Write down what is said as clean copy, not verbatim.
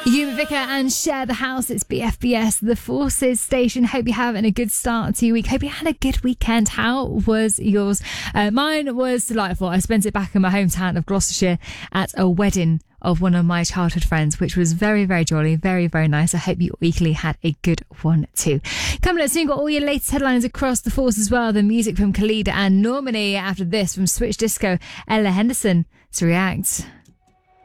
Yuma Vicker and Share the House. It's BFBS, the Forces station. Hope you're having a good start to your week. Hope you had a good weekend. How was yours? Mine was delightful. I spent it back in my hometown of Gloucestershire at a wedding of one of my childhood friends, which was very, very jolly, very, very nice. I hope you equally had a good one too. Coming up soon, got all your latest headlines across the force as well. The music from Khalid and Normani. After this, from Switch Disco, Ella Henderson to React.